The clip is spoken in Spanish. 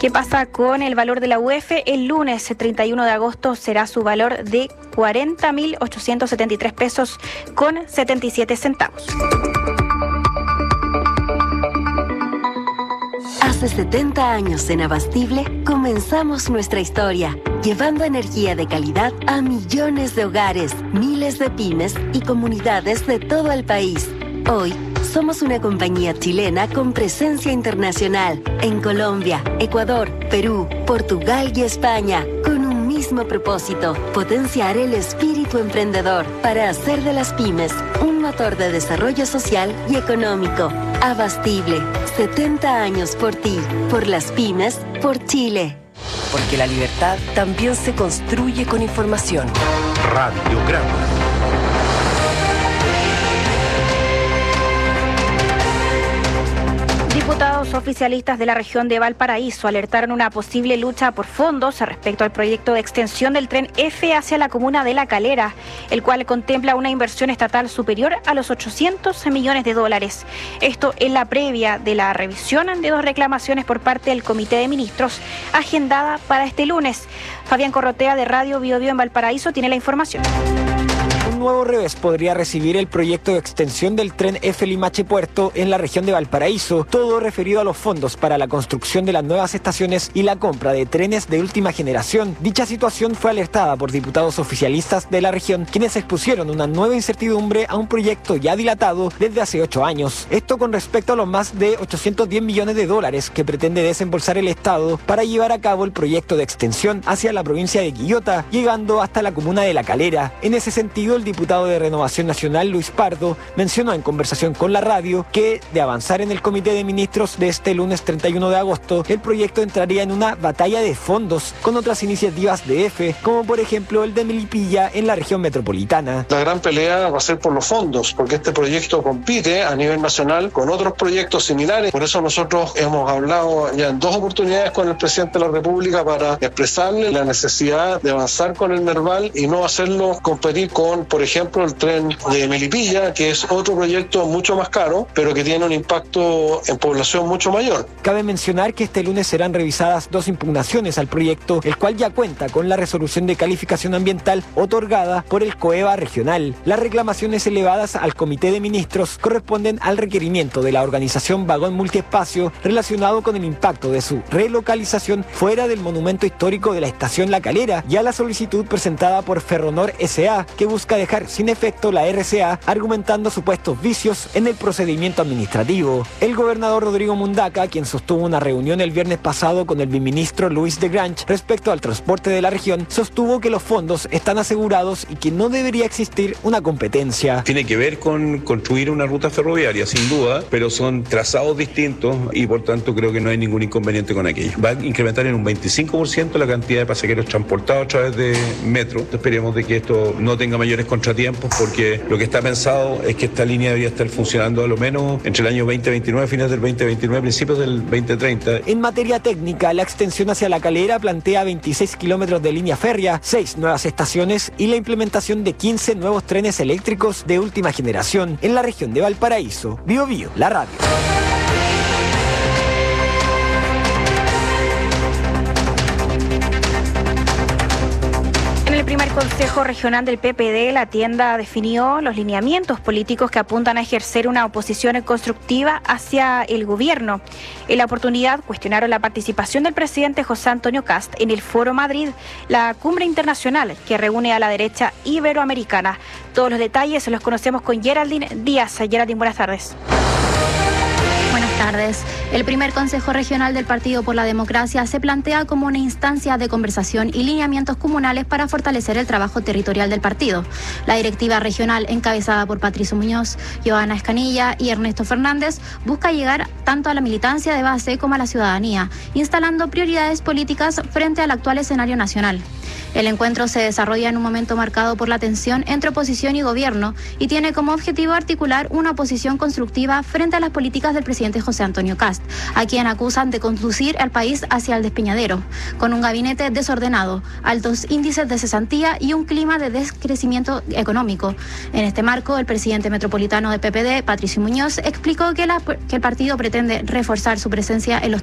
¿Qué pasa con el valor de la UF? El lunes 31 de agosto será su valor de 40.873 pesos con 77 centavos. Hace 70 años en Abastible comenzamos nuestra historia, llevando energía de calidad a millones de hogares, miles de pymes y comunidades de todo el país. Hoy somos una compañía chilena con presencia internacional en Colombia, Ecuador, Perú, Portugal y España, con un mismo propósito: potenciar el espíritu emprendedor para hacer de las pymes un motor de desarrollo social y económico. Abastible, 70 años por ti, por las pymes, por Chile. Porque la libertad también se construye con información. Radiograma. Diputados oficialistas de la región de Valparaíso alertaron una posible lucha por fondos respecto al proyecto de extensión del tren F hacia la comuna de La Calera, el cual contempla una inversión estatal superior a los 800 millones de dólares. Esto en la previa de la revisión de dos reclamaciones por parte del Comité de Ministros, agendada para este lunes. Fabián Corrotea, de Radio Bio Bio en Valparaíso, tiene la información. Un nuevo revés podría recibir el proyecto de extensión del tren F Limache Puerto en la región de Valparaíso, todo referido a los fondos para la construcción de las nuevas estaciones y la compra de trenes de última generación. Dicha situación fue alertada por diputados oficialistas de la región, quienes expusieron una nueva incertidumbre a un proyecto ya dilatado desde hace 8 años. Esto con respecto a los más de 810 millones de dólares que pretende desembolsar el Estado para llevar a cabo el proyecto de extensión hacia la provincia de Quillota, llegando hasta la comuna de La Calera. En ese sentido, el diputado de Renovación Nacional, Luis Pardo, mencionó en conversación con la radio que, de avanzar en el Comité de Ministros de este lunes 31 de agosto, el proyecto entraría en una batalla de fondos con otras iniciativas de EFE, como por ejemplo el de Melipilla en la región metropolitana. La gran pelea va a ser por los fondos, porque este proyecto compite a nivel nacional con otros proyectos similares. Por eso nosotros hemos hablado ya en 2 oportunidades con el presidente de la República para expresarle la necesidad de avanzar con el Merval y no hacerlo competir con, por ejemplo, el tren de Melipilla, que es otro proyecto mucho más caro, pero que tiene un impacto en población mucho mayor. Cabe mencionar que este lunes serán revisadas 2 impugnaciones al proyecto, el cual ya cuenta con la resolución de calificación ambiental otorgada por el COEVA regional. Las reclamaciones elevadas al Comité de Ministros corresponden al requerimiento de la organización Vagón Multiespacio relacionado con el impacto de su relocalización fuera del monumento histórico de la estación La Calera, y a la solicitud presentada por Ferronor S.A., que busca dejar sin efecto la RCA, argumentando supuestos vicios en el procedimiento administrativo. El gobernador Rodrigo Mundaca, quien sostuvo una reunión el viernes pasado con el viceministro Luis de Grange respecto al transporte de la región, sostuvo que los fondos están asegurados y que no debería existir una competencia. Tiene que ver con construir una ruta ferroviaria, sin duda, pero son trazados distintos y por tanto creo que no hay ningún inconveniente con aquello. Va a incrementar en un 25% la cantidad de pasajeros transportados a través de metro. Esperemos de que esto no tenga mayores contratiempos, porque lo que está pensado es que esta línea debería estar funcionando a lo menos entre el año 2029, fines del 2029, principios del 2030. En materia técnica, la extensión hacia La Calera plantea 26 kilómetros de línea férrea, 6 nuevas estaciones y la implementación de 15 nuevos trenes eléctricos de última generación en la región de Valparaíso. Bio Bio, la radio. En el primer Consejo Regional del PPD, la tienda definió los lineamientos políticos que apuntan a ejercer una oposición constructiva hacia el gobierno. En la oportunidad cuestionaron la participación del presidente José Antonio Kast en el Foro Madrid, la cumbre internacional que reúne a la derecha iberoamericana. Todos los detalles los conocemos con Geraldine Díaz. Geraldine, buenas tardes. Buenas tardes. El primer Consejo Regional del Partido por la Democracia se plantea como una instancia de conversación y lineamientos comunales para fortalecer el trabajo territorial del partido. La directiva regional, encabezada por Patricio Muñoz, Joana Escanilla y Ernesto Fernández, busca llegar tanto a la militancia de base como a la ciudadanía, instalando prioridades políticas frente al actual escenario nacional. El encuentro se desarrolla en un momento marcado por la tensión entre oposición y gobierno y tiene como objetivo articular una oposición constructiva frente a las políticas del presidente José Antonio Kast, a quien acusan de conducir al país hacia el despeñadero, con un gabinete desordenado, altos índices de cesantía y un clima de descrecimiento económico. En este marco, el presidente metropolitano de PPD, Patricio Muñoz, explicó que el partido pretende reforzar su presencia en los